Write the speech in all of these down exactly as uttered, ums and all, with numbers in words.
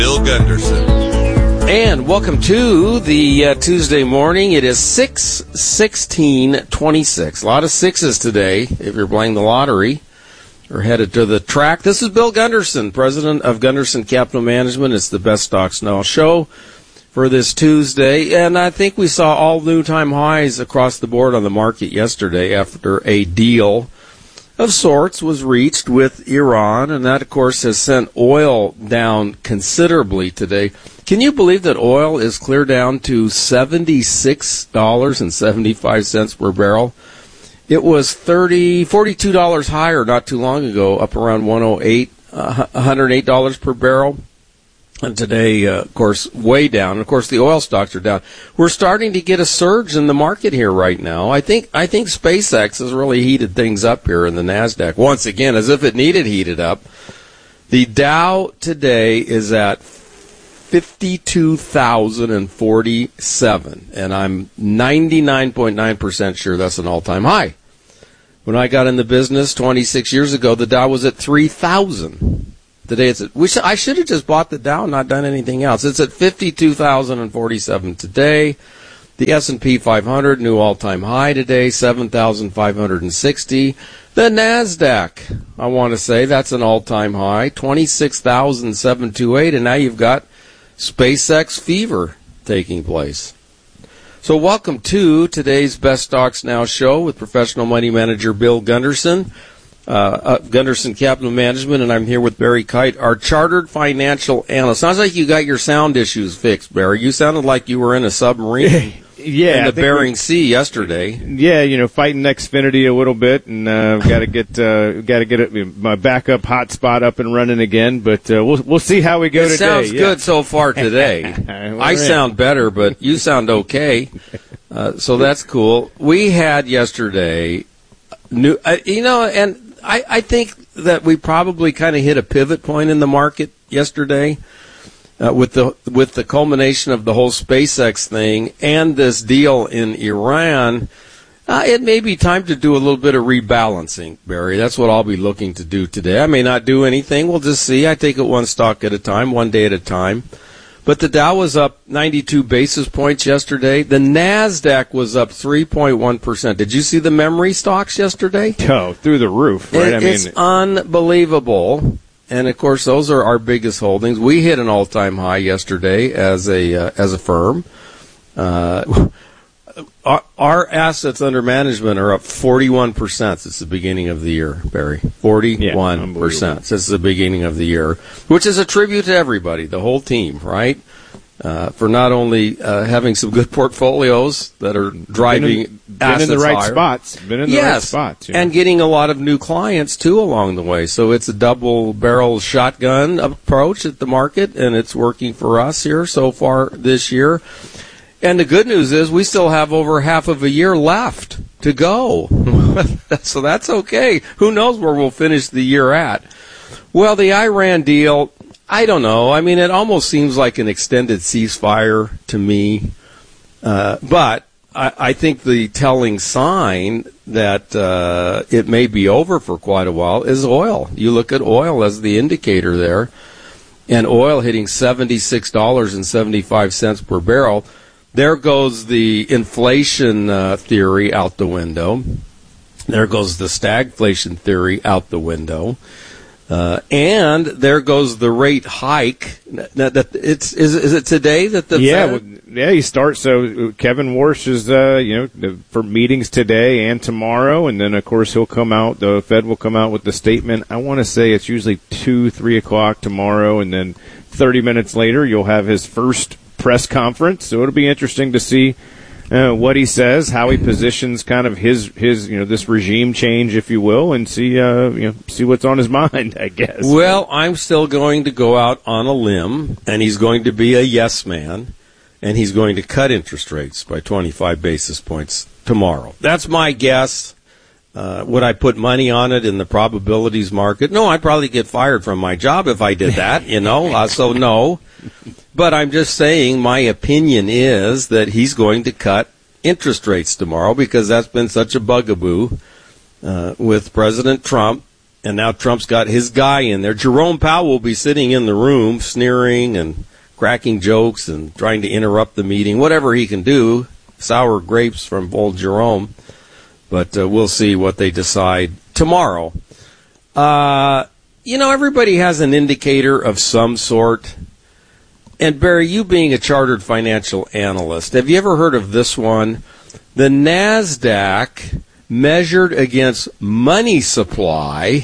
Bill Gunderson. And welcome to the uh, Tuesday morning. It is six sixteen twenty-six. A lot of sixes today if you're playing the lottery or headed to the track. This is Bill Gunderson, president of Gunderson Capital Management. It's the Best Stocks Now show for this Tuesday. And I think we saw all new time highs across the board on the market yesterday after a deal of sorts was reached with Iran, and that, of course, has sent oil down considerably today. Can you believe that oil is clear down to seventy-six dollars and seventy-five cents per barrel? It was thirty, forty-two dollars higher not too long ago, up around one oh eight, uh, one hundred eight dollars per barrel. And today, uh, of course, way down. Of course, the oil stocks are down. We're starting to get a surge in the market here right now. I think I think SpaceX has really heated things up here in the NASDAQ. Once again, as if it needed heated up. The Dow today is at fifty-two thousand forty-seven, and I'm ninety-nine point nine percent sure that's an all-time high. When I got in the business twenty-six years ago, the Dow was at three thousand. Today it's at, we sh- I should have just bought the Dow and not done anything else. It's at fifty-two thousand forty-seven today. The S and P five hundred, new all-time high today, seven thousand five hundred sixty. The NASDAQ, I want to say, that's an all-time high, twenty-six thousand seven hundred twenty-eight, and now you've got SpaceX fever taking place. So welcome to today's Best Stocks Now show with professional money manager Bill Gunderson. Uh, uh, Gunderson Capital Management, and I'm here with Barry Kite, our chartered financial analyst. Sounds like you got your sound issues fixed, Barry. You sounded like you were in a submarine yeah, in the Bering we, Sea yesterday. Yeah, you know, fighting Xfinity a little bit, and uh, got to get uh, got to get it, my backup hotspot up and running again. But uh, we'll we'll see how we go it today. Sounds yeah. good so far today. I sound better, but you sound okay, uh, so that's cool. We had yesterday, new, uh, you know, and. I, I think that we probably kind of hit a pivot point in the market yesterday uh, with the with the culmination of the whole SpaceX thing and this deal in Iran. Uh, it may be time to do a little bit of rebalancing, Barry. That's what I'll be looking to do today. I may not do anything. We'll just see. I take it one stock at a time, one day at a time. But the Dow was up ninety-two basis points yesterday. The NASDAQ was up three point one percent. Did you see the memory stocks yesterday? Oh, through the roof, right? It, I mean, it's unbelievable. And, of course, those are our biggest holdings. We hit an all-time high yesterday as a uh, as a firm. Uh, our, our assets under management are up forty-one percent since the beginning of the year, Barry. forty-one percent yeah, since the beginning of the year, which is a tribute to everybody, the whole team, right? Uh, for not only uh, having some good portfolios that are driving been in, assets been in the right higher. spots, been in the yes, right spots, you know? And getting a lot of new clients too along the way. So it's a double-barrel shotgun approach at the market, and it's working for us here so far this year. And the good news is we still have over half of a year left to go. So that's okay. Who knows where we'll finish the year at? Well, the Iran deal, I don't know. I mean, it almost seems like an extended ceasefire to me. Uh, but I, I think the telling sign that uh, it may be over for quite a while is oil. You look at oil as the indicator there, and oil hitting seventy-six dollars and seventy-five cents per barrel. There goes the inflation uh, theory out the window. There goes the stagflation theory out the window. Uh, and there goes the rate hike. That, that it's is is it today that the yeah Fed... well, yeah you start so Kevin Warsh is uh, you know for meetings today and tomorrow, and then of course he'll come out. The Fed will come out with the statement. I want to say it's usually two three o'clock tomorrow, and then thirty minutes later you'll have his first press conference. So it'll be interesting to see uh, what he says, how he positions kind of his his you know this regime change, if you will, and see uh, you know see what's on his mind, I guess. Well, I'm still going to go out on a limb, and he's going to be a yes man, and he's going to cut interest rates by twenty-five basis points tomorrow. That's my guess. Uh, would I put money on it in the probabilities market? No, I'd probably get fired from my job if I did that, you know, uh, so no. But I'm just saying my opinion is that he's going to cut interest rates tomorrow because that's been such a bugaboo uh, with President Trump And now Trump's got his guy in there. Jerome Powell will be sitting in the room sneering and cracking jokes and trying to interrupt the meeting, whatever he can do. Sour grapes from old Jerome. But uh, we'll see what they decide tomorrow. Uh, you know, everybody has an indicator of some sort. And Barry, you being a chartered financial analyst, have you ever heard of this one? The NASDAQ, measured against money supply,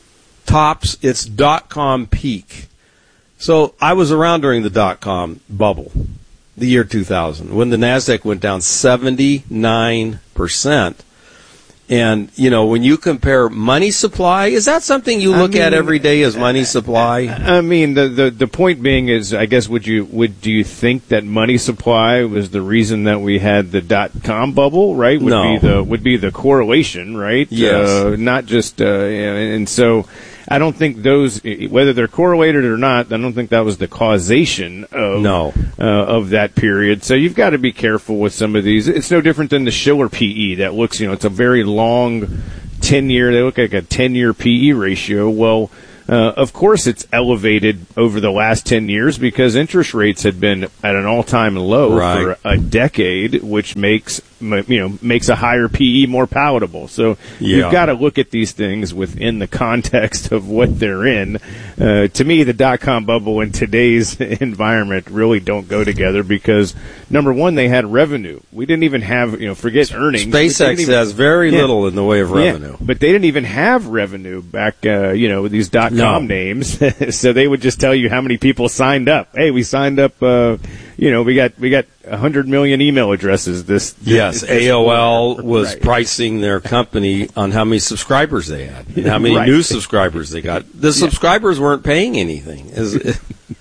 tops its dot-com peak. So I was around during the dot-com bubble, the year two thousand, when the NASDAQ went down seventy-nine percent. And, you know, when you compare money supply, is that something you look I mean, at every day as money supply? I mean, the, the the point being is, I guess, would you would do you think that money supply was the reason that we had the dot-com bubble, right? Would no. be the would be the correlation, right? Yes. Uh, not just, uh, and so I don't think those, whether they're correlated or not, I don't think that was the causation of no. uh, of that period. So you've got to be careful with some of these. It's no different than the Shiller P E that looks, you know, it's a very long ten-year, they look like a ten-year P E ratio. Well, uh, of course it's elevated over the last ten years because interest rates had been at an all-time low right. for a decade, which makes, you know, makes a higher P E more palatable. So yeah. you've got to look at these things within the context of what they're in. Uh, to me, the dot-com bubble in today's environment really don't go together because, number one, they had revenue. We didn't even have, you know, forget earnings. SpaceX even, has very yeah. little in the way of revenue. Yeah, but they didn't even have revenue back, uh, you know, with these dot-com no. names. So they would just tell you how many people signed up. Hey, we signed up, uh, you know, we got we got one hundred million email addresses this, this Yes, this A O L quarter. was Right. pricing their company on how many subscribers they had and how many Right. new subscribers they got. The Yeah. subscribers weren't paying anything. Is-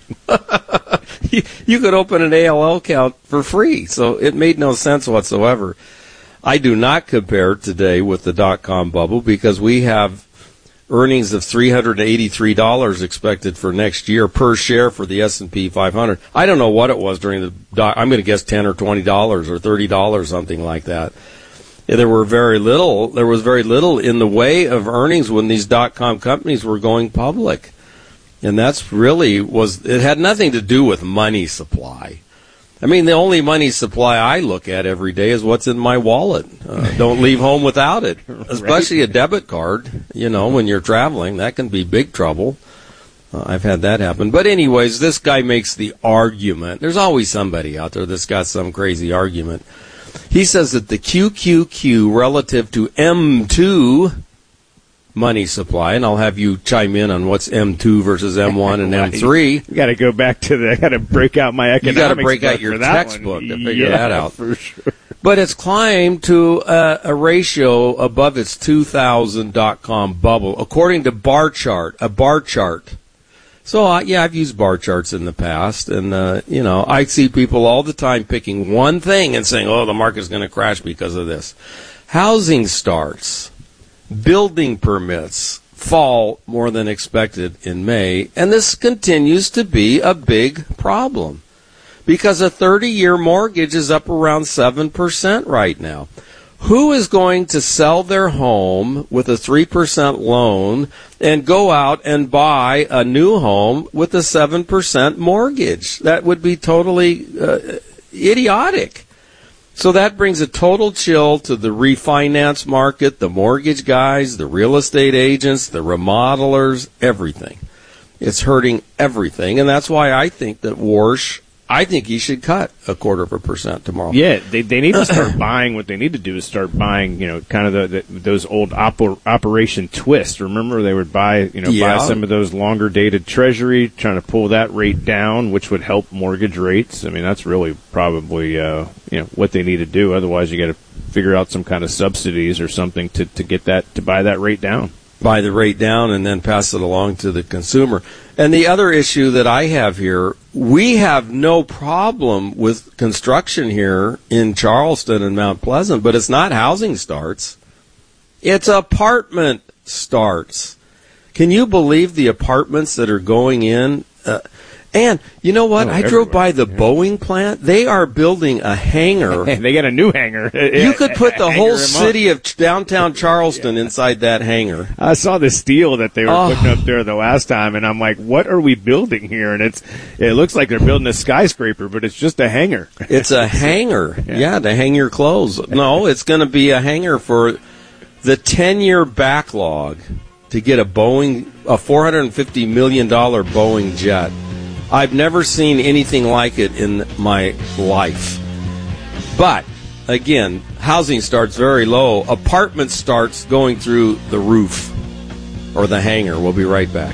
you, you could open an A O L account for free, so it made no sense whatsoever. I do not compare today with the dot-com bubble because we have earnings of three hundred eighty-three dollars expected for next year per share for the S and P five hundred. I don't know what it was during the dot. I'm going to guess ten or twenty dollars or thirty dollars, something like that. There were very little. There was very little in the way of earnings when these dot-com companies were going public, and that's really was. It had nothing to do with money supply. I mean, the only money supply I look at every day is what's in my wallet. Uh, don't leave home without it, especially a debit card. You know, when you're traveling, that can be big trouble. Uh, I've had that happen. But anyways, this guy makes the argument. There's always somebody out there that's got some crazy argument. He says that the Q Q Q relative to M two money supply, and I'll have you chime in on what's M two versus M one and M three. You got to go back to the. I got to break out my economics. You got to break book out your for that textbook one. to figure yeah, that out. For sure. But it's climbed to a, a ratio above its two thousand dot-com bubble, according to bar chart, a bar chart. So, uh, yeah, I've used bar charts in the past, and, uh, you know, I see people all the time picking one thing and saying, oh, the market's going to crash because of this. Housing starts, building permits fall more than expected in May, and this continues to be a big problem because a thirty-year mortgage is up around seven percent right now. Who is going to sell their home with a three percent loan and go out and buy a new home with a seven percent mortgage? That would be totally uh, idiotic. So that brings a total chill to the refinance market, the mortgage guys, the real estate agents, the remodelers, everything. It's hurting everything, and that's why I think that Warsh, I think he should cut a quarter of a percent tomorrow. Yeah, they they need to start buying. What they need to do is start buying, you know, kind of the, the those old oper, Operation Twist. Remember, they would buy, you know, Yeah. buy some of those longer dated Treasury, trying to pull that rate down, which would help mortgage rates. I mean, that's really probably uh, you know what they need to do. Otherwise, you got to figure out some kind of subsidies or something to to get that to buy that rate down. Buy the rate down and then pass it along to the consumer. And the other issue that I have here, we have no problem with construction here in Charleston and Mount Pleasant, but it's not housing starts. It's apartment starts. Can you believe the apartments that are going in? Uh, And you know what? Oh, I drove everywhere. by the Yeah. Boeing plant. They are building a hangar. They got a new hangar. You could put the Hangar whole them up. city of downtown Charleston inside that hangar. I saw the steel that they were Oh. putting up there the last time, and I'm like, what are we building here? And it's it looks like they're building a skyscraper, but it's just a hangar. It's a hangar. Yeah. Yeah, to hang your clothes. No, it's going to be a hangar for the ten-year backlog to get a Boeing, a four hundred fifty million dollars Boeing jet. I've never seen anything like it in my life. But, again, housing starts very low. Apartment starts going through the roof or the hangar. We'll be right back.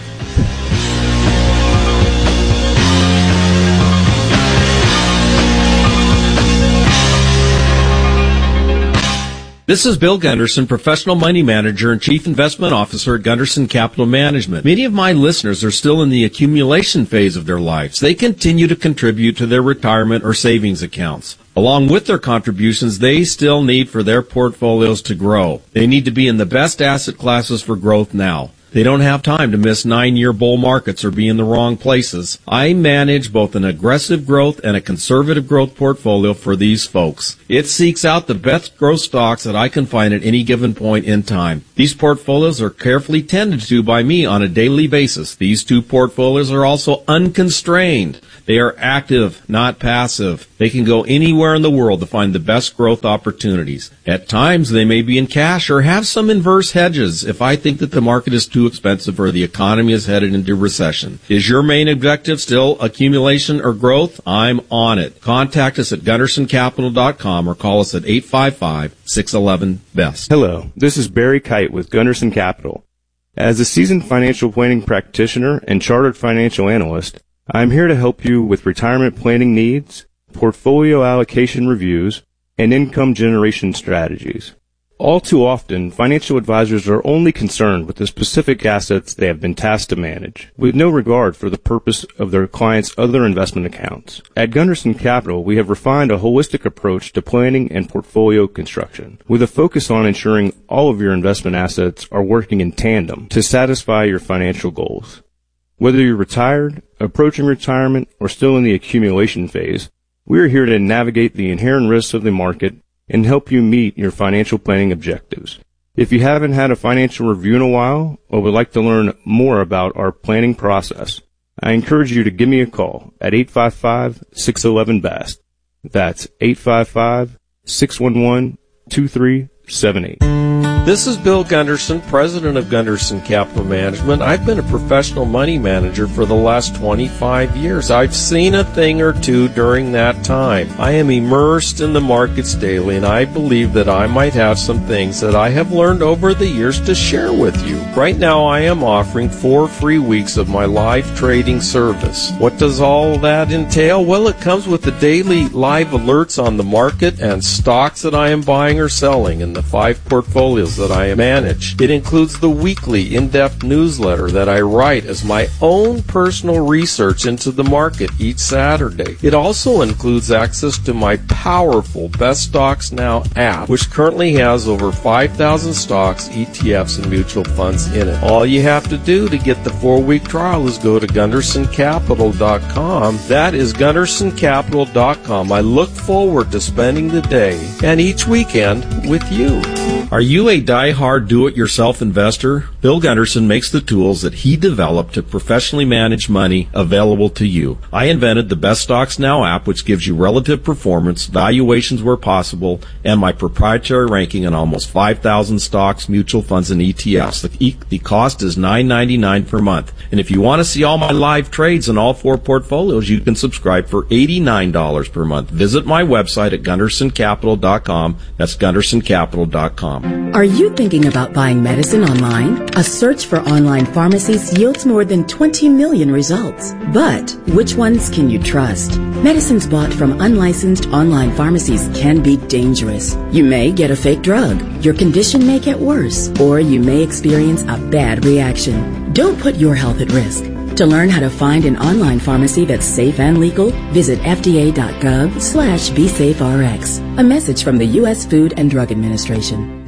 This is Bill Gunderson, professional money manager and chief investment officer at Gunderson Capital Management. Many of my listeners are still in the accumulation phase of their lives. They continue to contribute to their retirement or savings accounts. Along with their contributions, they still need for their portfolios to grow. They need to be in the best asset classes for growth now. They don't have time to miss nine-year bull markets or be in the wrong places. I manage both an aggressive growth and a conservative growth portfolio for these folks. It seeks out the best growth stocks that I can find at any given point in time. These portfolios are carefully tended to by me on a daily basis. These two portfolios are also unconstrained. They are active, not passive. They can go anywhere in the world to find the best growth opportunities. At times, they may be in cash or have some inverse hedges if I think that the market is too expensive or the economy is headed into recession. Is your main objective still accumulation or growth? I'm on it. Contact us at gunderson capital dot com or call us at eight five five, six one one, B E S T. Hello, this is Barry Kite with Gunderson Capital. As a seasoned financial planning practitioner and chartered financial analyst, I'm here to help you with retirement planning needs, portfolio allocation reviews, and income generation strategies. All too often, financial advisors are only concerned with the specific assets they have been tasked to manage, with no regard for the purpose of their clients' other investment accounts. At Gunderson Capital, we have refined a holistic approach to planning and portfolio construction, with a focus on ensuring all of your investment assets are working in tandem to satisfy your financial goals. Whether you're retired, approaching retirement, or still in the accumulation phase, we are here to navigate the inherent risks of the market and help you meet your financial planning objectives. If you haven't had a financial review in a while or would like to learn more about our planning process, I encourage you to give me a call at eight five five, six one one, B E S T. That's eight five five, six one one, two three seven eight. This is Bill Gunderson, president of Gunderson Capital Management. I've been a professional money manager for the last twenty-five years. I've seen a thing or two during that time. I am immersed in the markets daily, and I believe that I might have some things that I have learned over the years to share with you. Right now, I am offering four free weeks of my live trading service. What does all that entail? Well, it comes with the daily live alerts on the market and stocks that I am buying or selling in the five portfolios that I manage. It includes the weekly in-depth newsletter that I write as my own personal research into the market each Saturday. It also includes access to my powerful Best Stocks Now app, which currently has over five thousand stocks, E T Fs, and mutual funds in it. All you have to do to get the four-week trial is go to gunderson capital dot com. That is gunderson capital dot com. I look forward to spending the day and each weekend with you. Are you a die-hard do-it-yourself investor? Bill Gunderson makes the tools that he developed to professionally manage money available to you. I invented the Best Stocks Now app, which gives you relative performance, valuations where possible, and my proprietary ranking on almost five thousand stocks, mutual funds, and E T Fs. The, e- the cost is nine ninety-nine per month. And if you want to see all my live trades in all four portfolios, you can subscribe for eighty-nine dollars per month. Visit my website at gunderson capital dot com. That's gunderson capital dot com. Are you thinking about buying medicine online? A search for online pharmacies yields more than twenty million results. But which ones can you trust? Medicines bought from unlicensed online pharmacies can be dangerous. You may get a fake drug, your condition may get worse, or you may experience a bad reaction. Don't put your health at risk. To learn how to find an online pharmacy that's safe and legal, visit F D A dot gov slash B safe R X. A message from the U S Food and Drug Administration.